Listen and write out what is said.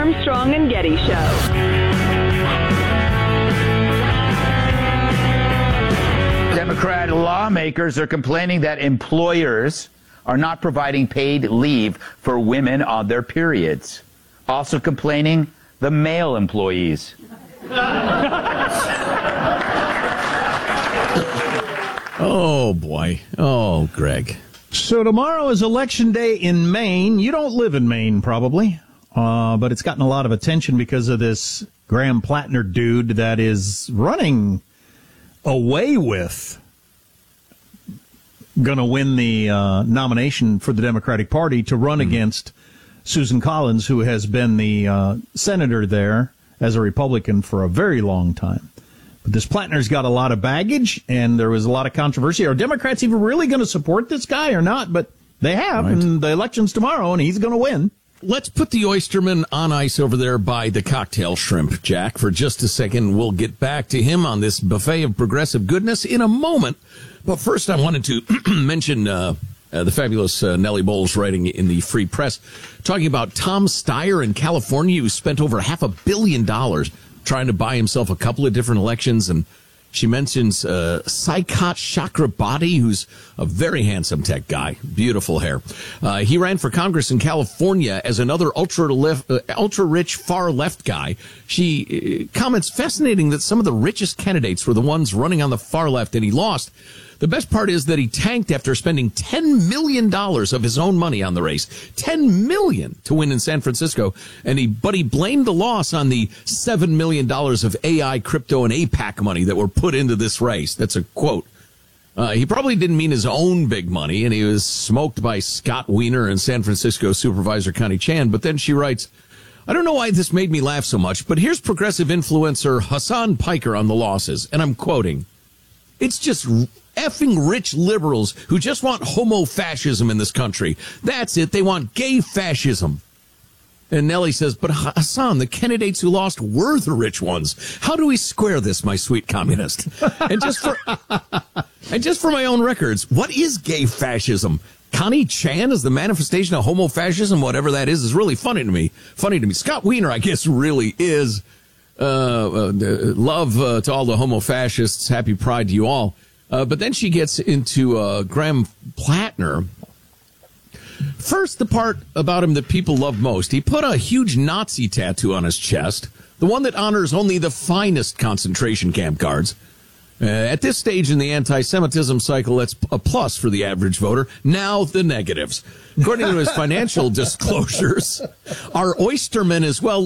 Armstrong and Getty Show. Democrat lawmakers are complaining that employers are not providing paid leave for women on their periods. Also complaining, the male employees. Oh, boy. Oh, Greg. So tomorrow is Election Day in Maine. You don't live in Maine, probably, but it's gotten a lot of attention because of this Graham Plattner dude that is running away with going to win the nomination for the Democratic Party to run against Susan Collins, who has been the senator there as a Republican for a very long time. But this Plattner's got a lot of baggage, and there was a lot of controversy. Are Democrats even really going to support this guy or not? But they have, right. And the election's tomorrow, and he's going to win. Let's put the oysterman on ice over there by the cocktail shrimp, Jack, for just a second. We'll get back to him on this buffet of progressive goodness in a moment. But first, I wanted to mention the fabulous Nellie Bowles writing in the Free Press, talking about Tom Steyer in California, who spent over $500 million trying to buy himself a couple of different elections. And she mentions Saikat Chakrabarti, who's a very handsome tech guy, beautiful hair. He ran for Congress in California as another ultra-rich far-left guy. She comments, fascinating that some of the richest candidates were the ones running on the far left, and he lost. The best part is that he tanked after spending $10 million of his own money on the race. $10 million to win in San Francisco. But he blamed the loss on the $7 million of AI, crypto, and APAC money that were put into this race. That's a quote. He probably didn't mean his own big money, and he was smoked by Scott Wiener and San Francisco Supervisor Connie Chan. But then she writes, I don't know why this made me laugh so much, but here's progressive influencer Hassan Piker on the losses. And I'm quoting, it's just effing rich liberals who just want homo-fascism in this country. That's it. They want gay fascism. And Nellie says, but Hassan, the candidates who lost were the rich ones. How do we square this, my sweet communist? And just for my own records, what is gay fascism? Connie Chan is the manifestation of homo-fascism, whatever that is really funny to me. Scott Wiener, I guess, really is love to all the homo-fascists. Happy Pride to you all. But then she gets into Graham Plattner. First, the part about him that people love most. He put a huge Nazi tattoo on his chest, the one that honors only the finest concentration camp guards. At this stage in the anti-Semitism cycle, that's a plus for the average voter. Now the negatives. According to his financial disclosures, our oysterman is, well,